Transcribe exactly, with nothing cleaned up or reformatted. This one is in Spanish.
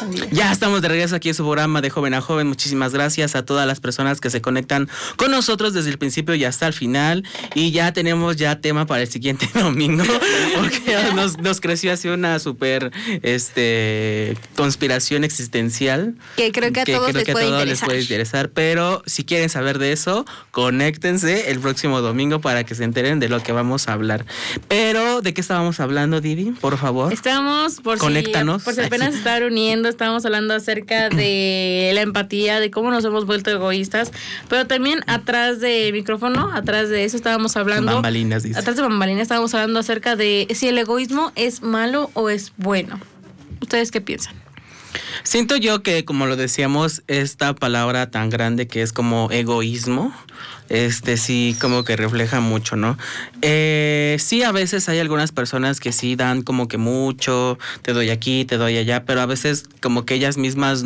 Ya estamos de regreso aquí en su programa de Joven a Joven. Muchísimas gracias a todas las personas que se conectan con nosotros desde el principio y hasta el final. Y ya tenemos ya tema para el siguiente domingo, porque nos, nos creció así una súper este, conspiración existencial. Que creo que a todos, creo les, que a puede todos interesar. les puede interesar. Pero si quieren saber de eso, conéctense el próximo domingo para que se enteren de lo que vamos a hablar. Pero, ¿de qué estábamos hablando, Didi? Por favor. Estábamos, por Conéctanos. si, por si apenas se estaban uniendo, estábamos hablando acerca de la empatía, de cómo nos hemos vuelto egoístas, pero también atrás del micrófono, atrás de eso estábamos hablando... Bambalinas, dice. Atrás de bambalinas estábamos hablando acerca de si el egoísmo es malo o es bueno. ¿Ustedes qué piensan? Siento yo que, como lo decíamos, esta palabra tan grande que es como egoísmo, este sí como que refleja mucho, ¿no? Eh, sí, a veces hay algunas personas que sí dan como que mucho, te doy aquí, te doy allá, pero a veces como que ellas mismas